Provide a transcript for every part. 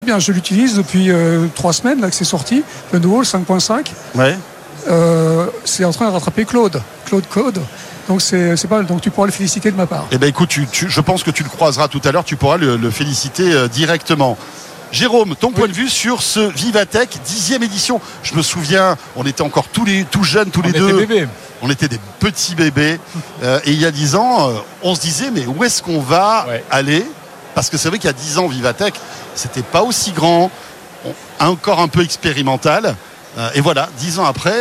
Bien, je l'utilise depuis 3 semaines là que c'est sorti, le nouveau, le 5.5. Ouais. C'est en train de rattraper Claude Code. Donc c'est pas, donc tu pourras le féliciter de ma part. Eh ben écoute, je pense que tu le croiseras tout à l'heure, tu pourras le féliciter directement. Jérôme, ton point de vue sur ce Vivatech 10e édition. Je me souviens, on était encore tout jeunes, tous les deux. Bébés. On était des petits bébés. Et il y a 10 ans, on se disait, mais où est-ce qu'on va aller ? Parce que c'est vrai qu'il y a 10 ans, Vivatech, c'était pas aussi grand, encore un peu expérimental. Et voilà, 10 ans après,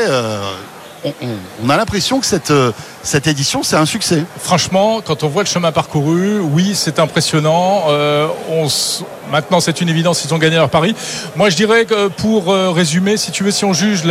on a l'impression que cette édition, c'est un succès. Franchement, quand on voit le chemin parcouru, oui, c'est impressionnant. Maintenant, c'est une évidence, ils ont gagné leur pari. Moi, je dirais que pour résumer, si tu veux, si on juge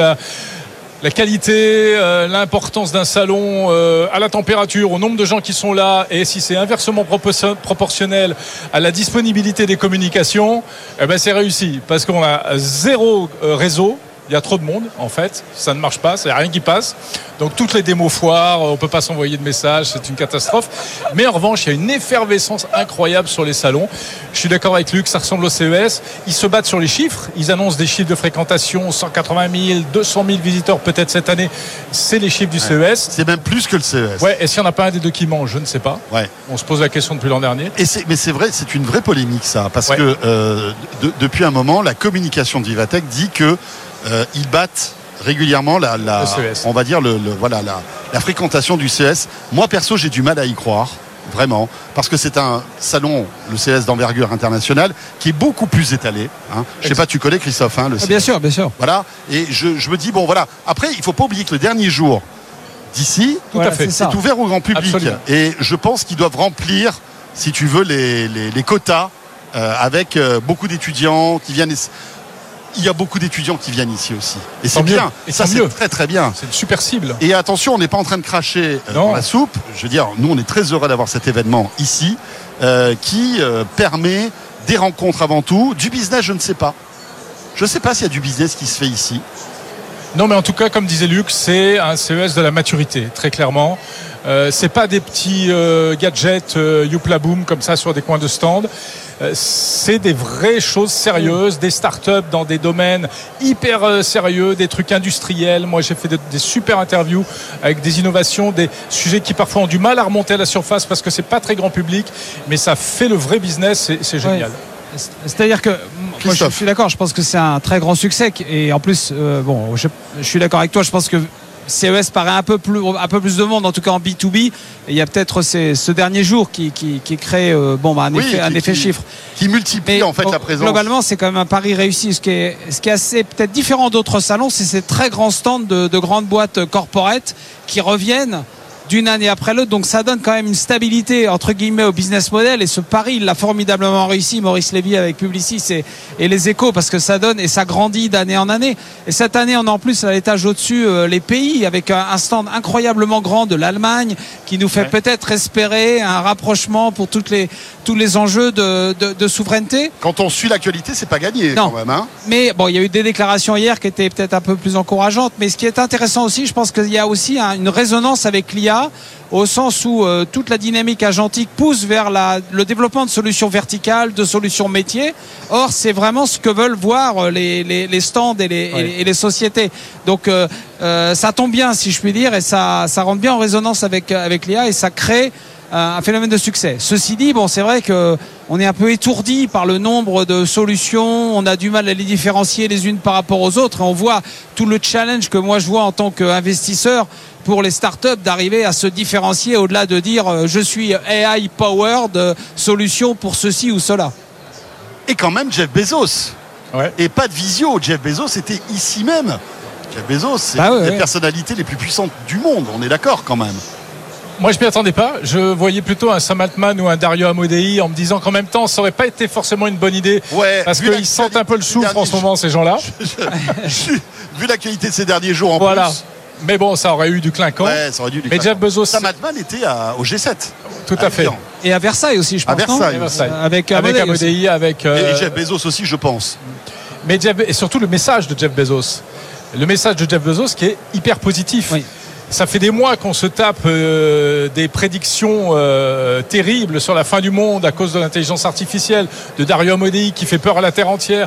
la qualité, l'importance d'un salon à la température, au nombre de gens qui sont là, et si c'est inversement proportionnel à la disponibilité des communications, eh ben c'est réussi parce qu'on a zéro réseau. Il y a trop de monde, en fait. Ça ne marche pas, il n'y a rien qui passe. Donc, toutes les démos foires, on ne peut pas s'envoyer de messages, c'est une catastrophe. Mais en revanche, il y a une effervescence incroyable sur les salons. Je suis d'accord avec Luc, ça ressemble au CES. Ils se battent sur les chiffres. Ils annoncent des chiffres de fréquentation, 180 000, 200 000 visiteurs peut-être cette année. C'est les chiffres du CES. C'est même plus que le CES. Ouais, et s'il n'y en a pas un des deux qui mange, je ne sais pas. Ouais. On se pose la question depuis l'an dernier. Mais c'est vrai, c'est une vraie polémique, ça. Parce que depuis un moment, la communication de Vivatech dit que ils battent régulièrement on va dire la fréquentation du CES. Moi perso, j'ai du mal à y croire, vraiment, parce que c'est un salon, le CES d'envergure internationale, qui est beaucoup plus étalé. Je sais pas, tu connais Christophe, le CES. Bien sûr. Voilà, et je me dis bon voilà. Après, il faut pas oublier que le dernier jour d'ici, c'est ouvert au grand public. Absolument. Et je pense qu'ils doivent remplir, si tu veux, les quotas avec beaucoup d'étudiants qui viennent. Il y a beaucoup d'étudiants qui viennent ici aussi. Et c'est bien. Et ça, c'est très très bien. C'est une super cible. Et attention, on n'est pas en train de cracher dans la soupe. Je veux dire, nous, on est très heureux d'avoir cet événement ici qui permet des rencontres avant tout. Du business, je ne sais pas. Je ne sais pas s'il y a du business qui se fait ici. Non, mais en tout cas, comme disait Luc, c'est un CES de la maturité, très clairement. C'est pas des petits gadgets youpla boom comme ça sur des coins de stand. C'est des vraies choses sérieuses, des startups dans des domaines hyper sérieux, des trucs industriels. Moi, j'ai fait des super interviews avec des innovations, des sujets qui parfois ont du mal à remonter à la surface parce que c'est pas très grand public, mais ça fait le vrai business, c'est génial. C'est-à-dire que moi, je suis d'accord, je pense que c'est un très grand succès et en plus, je suis d'accord avec toi, je pense que CES paraît un peu plus de monde, en tout cas en B2B. Et il y a peut-être ce dernier jour qui crée un effet chiffre. Qui multiplie en fait la présence. Globalement, c'est quand même un pari réussi. Ce qui est assez peut-être différent d'autres salons, c'est ces très grands stands de grandes boîtes corporate qui reviennent d'une année après l'autre, donc ça donne quand même une stabilité entre guillemets au business model, et ce pari il l'a formidablement réussi, Maurice Lévy avec Publicis et les Échos, parce que ça donne et ça grandit d'année en année. Et cette année on a en plus à l'étage au-dessus les pays avec un stand incroyablement grand de l'Allemagne qui nous fait peut-être espérer un rapprochement pour tous les enjeux de souveraineté. Quand on suit l'actualité, c'est pas gagné quand même. Mais bon, il y a eu des déclarations hier qui étaient peut-être un peu plus encourageantes, mais ce qui est intéressant aussi, je pense qu'il y a aussi une résonance avec l'IA, au sens où toute la dynamique agentique pousse vers le développement de solutions verticales, de solutions métiers. Or, c'est vraiment ce que veulent voir les stands et les sociétés. Donc, ça tombe bien, si je puis dire, et ça rentre bien en résonance avec l'IA, et ça crée un phénomène de succès. Ceci dit, c'est vrai que on est un peu étourdi par le nombre de solutions, on a du mal à les différencier les unes par rapport aux autres, et on voit tout le challenge que moi je vois en tant qu'investisseur pour les startups d'arriver à se différencier au-delà de dire je suis AI powered solution pour ceci ou cela. Et quand même Jeff Bezos. Et pas de visio, Jeff Bezos était ici même. Jeff Bezos, c'est une des personnalités les plus puissantes du monde, on est d'accord quand même. Moi, je m'y attendais pas. Je voyais plutôt un Sam Altman ou un Dario Amodei en me disant qu'en même temps, ça aurait pas été forcément une bonne idée. Parce qu'ils sentent un peu le soufre en ce moment, ces gens-là. Vu l'actualité de ces derniers jours en plus. Mais bon, ça aurait eu du clinquant. Mais Jeff Bezos. Sam Altman était au G7. Tout à fait. Et à Versailles aussi, je pense. À Versailles. Avec Amodei, avec. Et Jeff Bezos aussi, je pense. Et surtout le message de Jeff Bezos. Le message de Jeff Bezos qui est hyper positif. Ça fait des mois qu'on se tape des prédictions terribles sur la fin du monde à cause de l'intelligence artificielle, de Dario Amodei qui fait peur à la terre entière.